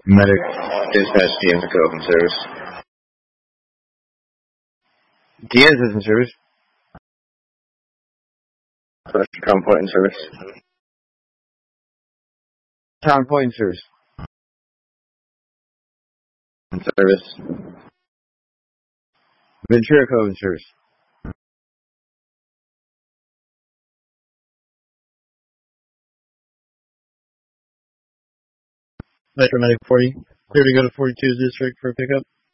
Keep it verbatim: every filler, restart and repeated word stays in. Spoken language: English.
Medic dispatch Diaz to open service. Diaz is in service. Crown Point in service. Crown Point in service. In service. Ventura Cove in service. Metro Medic forty. Clear to go to forty-two District for pickup.